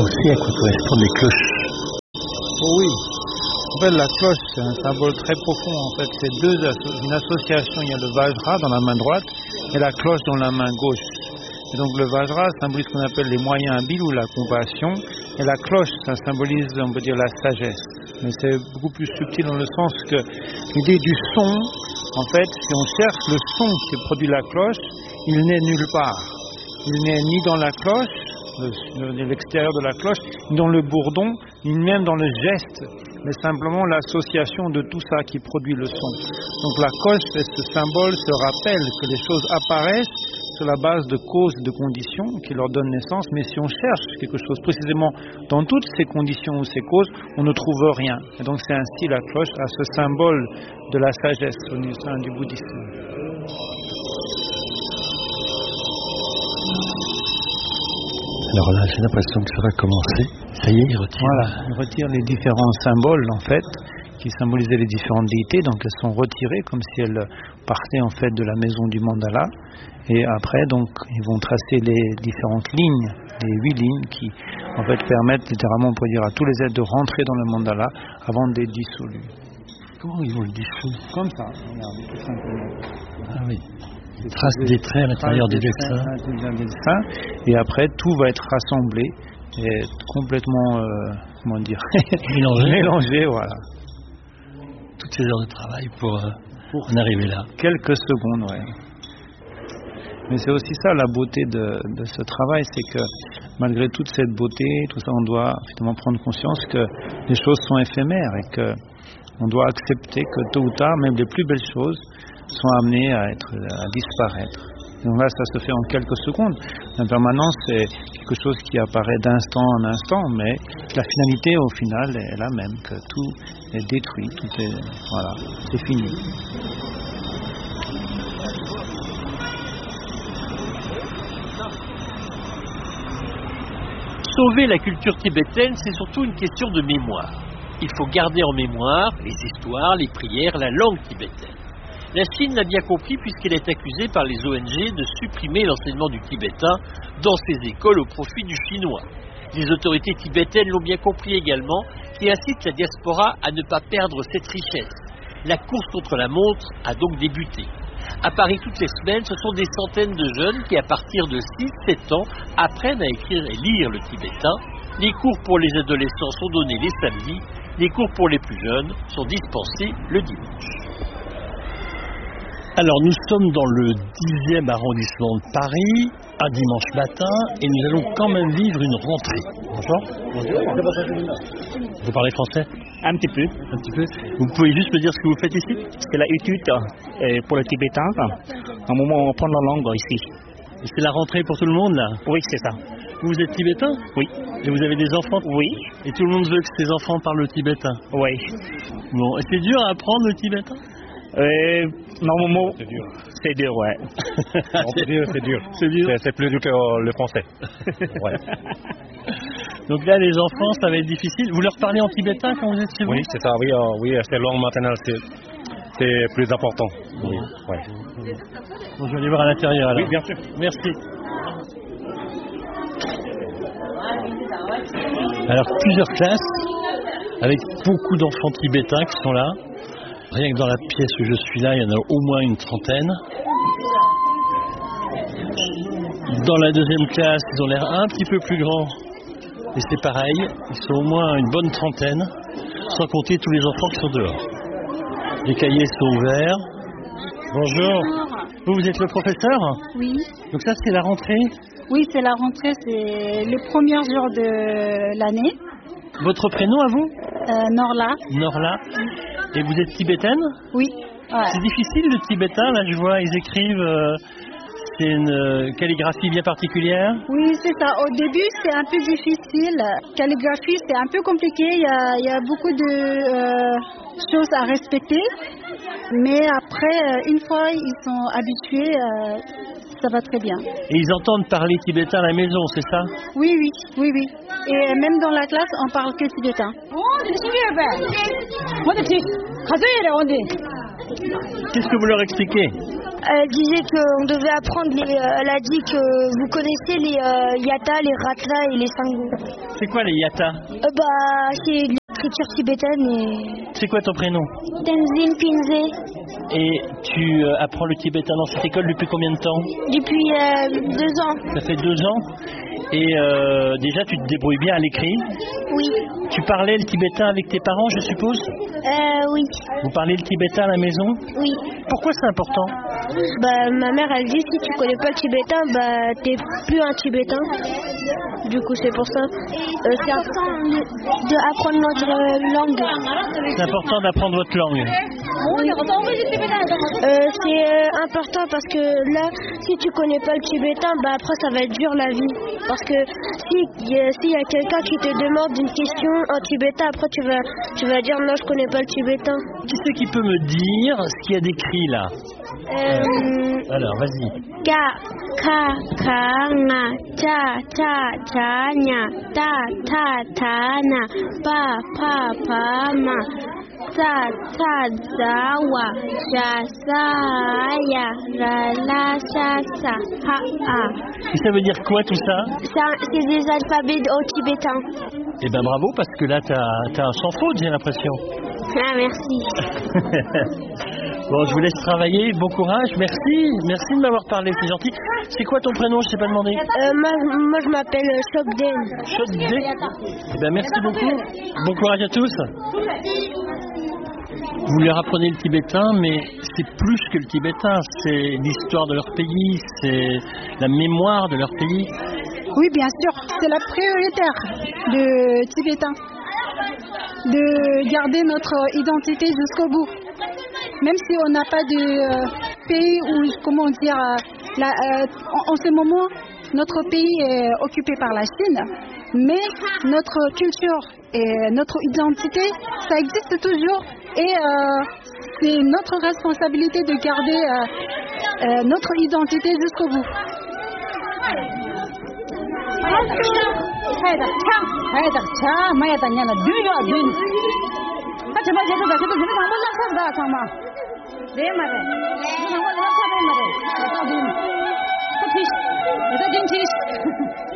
aussi à quoi correspondent les cloches. Oh oui. En fait, la cloche, c'est un symbole très profond. En fait, c'est une association. Il y a le Vajra dans la main droite et la cloche dans la main gauche. Et donc le Vajra symbolise ce qu'on appelle les moyens habiles ou la compassion. Et la cloche, ça symbolise, on peut dire, la sagesse. Mais c'est beaucoup plus subtil dans le sens que l'idée du son, en fait, si on cherche le son qui produit la cloche, il n'est nulle part. Il n'est ni dans la cloche, l'extérieur de la cloche, ni dans le bourdon, ni même dans le geste, mais simplement l'association de tout ça qui produit le son. Donc la cloche, c'est ce symbole, ce rappel que les choses apparaissent sur la base de causes, de conditions qui leur donnent naissance, mais si on cherche quelque chose précisément dans toutes ces conditions ou ces causes, on ne trouve rien. Et donc c'est ainsi la cloche a ce symbole de la sagesse au sein du bouddhisme. Alors là, j'ai l'impression que ça va commencer. Ça y est, il retire. Voilà, il retire les différents symboles, en fait, qui symbolisaient les différentes déités. Donc elles sont retirées comme si elles partaient, en fait, de la maison du mandala. Et après, donc, ils vont tracer les différentes lignes, les 8 lignes qui, en fait, permettent littéralement, on pourrait dire, à tous les êtres de rentrer dans le mandala avant d'être dissolus. Comment ils vont le dissoudre? Comme ça, regardez, tout simplement. Ah oui. Ils tracent des traits à l'intérieur des dessins. Et après, tout va être rassemblé et complètement, comment dire, mélangé, voilà. Toutes ces heures de travail pour en arriver là. Quelques secondes, ouais. Mais c'est aussi ça la beauté de ce travail, c'est que malgré toute cette beauté, tout ça, on doit finalement prendre conscience que les choses sont éphémères et que on doit accepter que tôt ou tard, même les plus belles choses sont amenées à disparaître. Donc là, ça se fait en quelques secondes. L'impermanence, c'est quelque chose qui apparaît d'instant en instant, mais la finalité, au final, est la même, que tout est détruit, tout est, voilà, c'est fini. Sauver la culture tibétaine, c'est surtout une question de mémoire. Il faut garder en mémoire les histoires, les prières, la langue tibétaine. La Chine l'a bien compris puisqu'elle est accusée par les ONG de supprimer l'enseignement du tibétain dans ses écoles au profit du chinois. Les autorités tibétaines l'ont bien compris également et incitent la diaspora à ne pas perdre cette richesse. La course contre la montre a donc débuté. À Paris, toutes les semaines, ce sont des centaines de jeunes qui, à partir de 6-7 ans, apprennent à écrire et lire le tibétain. Les cours pour les adolescents sont donnés les samedis, les cours pour les plus jeunes sont dispensés le dimanche. Alors, nous sommes dans le 10e arrondissement de Paris, un dimanche matin, et nous allons quand même vivre une rentrée. Bonjour. Bonjour. Vous parlez français? Un petit peu. Un petit peu. Vous pouvez juste me dire ce que vous faites ici? C'est l'étude pour le tibétain. Un moment, on prend la langue ici. Et c'est la rentrée pour tout le monde, là? Oui, c'est ça. Vous êtes tibétain? Oui. Et vous avez des enfants? Oui. Et tout le monde veut que ses enfants parlent le tibétain? Oui. Bon, et c'est dur à apprendre le tibétain? Normalement, c'est dur. C'est dur, ouais. On peut dire c'est dur. C'est dur. C'est plus dur que le français. Ouais. Donc là, les enfants, ça va être difficile. Vous leur parlez en tibétain quand vous êtes chez vous? Oui, c'est ça. Oui, c'est langue maternelle, c'est plus important. Oui. Ouais. Bon, je vais aller voir à l'intérieur alors. Oui, bien sûr. Merci. Alors, plusieurs classes avec beaucoup d'enfants tibétains qui sont là. Rien que dans la pièce où je suis là, il y en a au moins une trentaine. Dans la deuxième classe, ils ont l'air un petit peu plus grands. Et c'est pareil, ils sont au moins une bonne trentaine, sans compter tous les enfants qui sont dehors. Les cahiers sont ouverts. Bonjour. Vous êtes le professeur? Oui. Donc ça, c'est la rentrée? Oui, c'est la rentrée, c'est le premier jour de l'année. Votre prénom à vous? Norla. Norla. Et vous êtes tibétaine? Oui. Ouais. C'est difficile le tibétain, là je vois, ils écrivent, c'est une calligraphie bien particulière? Oui, c'est ça. Au début, c'est un peu difficile. Calligraphie, c'est un peu compliqué, il y a beaucoup de choses à respecter. Mais après, une fois ils sont habitués, ça va très bien. Et ils entendent parler tibétain à la maison, c'est ça? Oui. Et même dans la classe, on parle que tibétain. Qu'est-ce que vous leur expliquez? Elle disait qu'on devait apprendre elle a dit que vous connaissez les yatas, les ratlas et les sangos. C'est quoi les yatas? C'est de l'écriture tibétaine et... C'est quoi ton prénom? Tenzin Pinze. Et tu apprends le tibétain dans cette école depuis combien de temps? Depuis 2 ans. Ça fait 2 ans. Et déjà, tu te débrouilles bien à l'écrit? Oui. Tu parlais le tibétain avec tes parents, je suppose? Oui. Vous parlez le tibétain à la maison? Oui. Pourquoi c'est important? Ma mère, elle dit si tu connais pas le tibétain, t'es plus un tibétain. Du coup, c'est pour ça. C'est important d'apprendre notre langue. C'est important d'apprendre votre langue. Oui. C'est important parce que là, si tu connais pas le tibétain, après ça va être dur la vie. Parce que s'il y a quelqu'un qui te demande une question en tibétain, après tu vas dire non, je connais pas le tibétain. Qui c'est qui peut me dire ce qu'il y a d'écrit là? Alors, vas-y. Ka, na, cha, nya, ta, na, pa, ma. Sa, za, wa, sha, sa, ya, la, sa, ha. Et ça veut dire quoi tout ça? C'est des alphabets au tibétain. Eh ben bravo, parce que là t'as un sans faute, j'ai l'impression. Ah, merci. Bon, je vous laisse travailler, bon courage, merci de m'avoir parlé, c'est gentil. C'est quoi ton prénom, je t'ai pas demandé? Moi je m'appelle Chokden. Chokden. Eh ben merci beaucoup, bon courage à tous. Vous leur apprenez le tibétain, mais c'est plus que le tibétain, c'est l'histoire de leur pays, c'est la mémoire de leur pays. Oui, bien sûr, c'est la prioritaire de tibétain, de garder notre identité jusqu'au bout. Même si on n'a pas de pays où, comment dire, en ce moment, notre pays est occupé par la Chine, mais notre culture et notre identité, ça existe toujours et c'est notre responsabilité de garder notre identité jusqu'au bout.